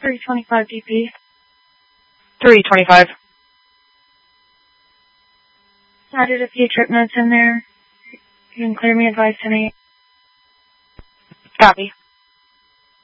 325 DP. 325. I did a few trip notes in there. You can clear me advice tonight. Copy.